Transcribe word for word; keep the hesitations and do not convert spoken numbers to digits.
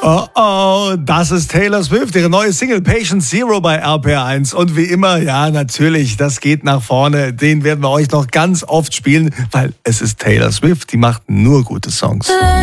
Oh oh, das ist Taylor Swift, ihre neue Single Patient Zero bei R P R eins. Und wie immer, ja natürlich, das geht nach vorne. Den werden wir euch noch ganz oft spielen, weil es ist Taylor Swift, die macht nur gute Songs.